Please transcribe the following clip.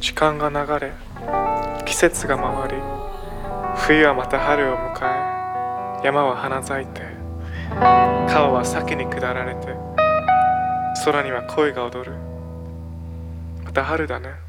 時間が流れ、季節が回り、冬はまた春を迎え、山は花咲いて、川は先に下られて、空には恋が踊る。また春だね。